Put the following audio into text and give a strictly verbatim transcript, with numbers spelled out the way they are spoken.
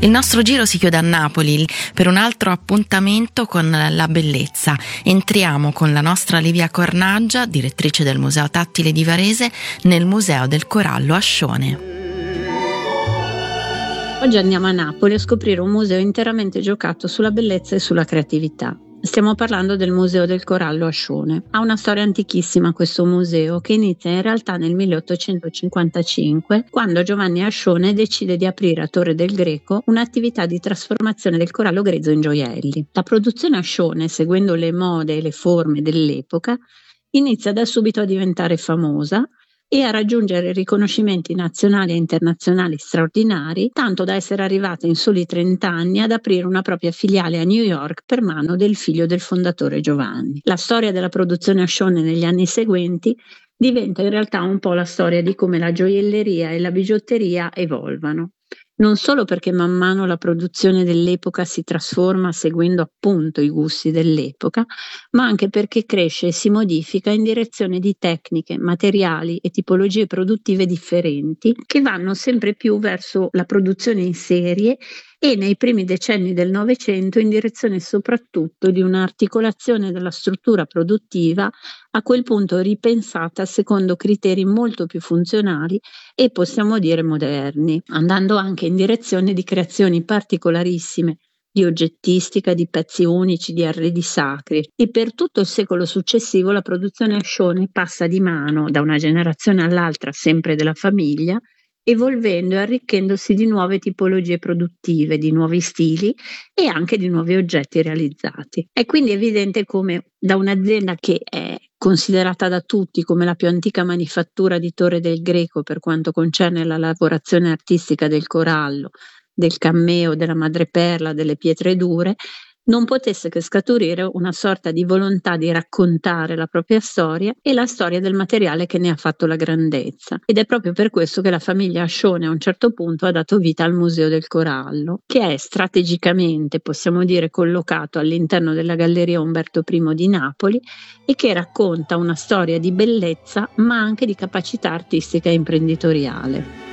Il nostro giro si chiude a Napoli per un altro appuntamento con la bellezza. Entriamo con la nostra Livia Cornaggia, direttrice del Museo Tattile di Varese, nel Museo del Corallo a Scione. Oggi andiamo a Napoli a scoprire un museo interamente giocato sulla bellezza e sulla creatività. Stiamo parlando del Museo del Corallo a Scione. Ha una storia antichissima questo museo, che inizia in realtà nel milleottocentocinquantacinque, quando Giovanni Ascione decide di aprire a Torre del Greco un'attività di trasformazione del corallo grezzo in gioielli. La produzione Ascione, seguendo le mode e le forme dell'epoca, inizia da subito a diventare famosa e a raggiungere riconoscimenti nazionali e internazionali straordinari, tanto da essere arrivata in soli trenta anni ad aprire una propria filiale a New York per mano del figlio del fondatore Giovanni. La storia della produzione Ascione negli anni seguenti diventa in realtà un po' la storia di come la gioielleria e la bigiotteria evolvano. Non solo perché man mano la produzione dell'epoca si trasforma seguendo appunto i gusti dell'epoca, ma anche perché cresce e si modifica in direzione di tecniche, materiali e tipologie produttive differenti che vanno sempre più verso la produzione in serie e nei primi decenni del Novecento in direzione soprattutto di un'articolazione della struttura produttiva a quel punto ripensata secondo criteri molto più funzionali e possiamo dire moderni, andando anche in direzione di creazioni particolarissime di oggettistica, di pezzi unici, di arredi sacri. E per tutto il secolo successivo la produzione Ascione passa di mano da una generazione all'altra sempre della famiglia, evolvendo e arricchendosi di nuove tipologie produttive, di nuovi stili e anche di nuovi oggetti realizzati. È quindi evidente come da un'azienda che è considerata da tutti come la più antica manifattura di Torre del Greco per quanto concerne la lavorazione artistica del corallo, del cammeo, della madreperla, delle pietre dure, non potesse che scaturire una sorta di volontà di raccontare la propria storia e la storia del materiale che ne ha fatto la grandezza. Ed è proprio per questo che la famiglia Ascione a un certo punto ha dato vita al Museo del Corallo, che è strategicamente, possiamo dire, collocato all'interno della Galleria Umberto I di Napoli e che racconta una storia di bellezza ma anche di capacità artistica e imprenditoriale.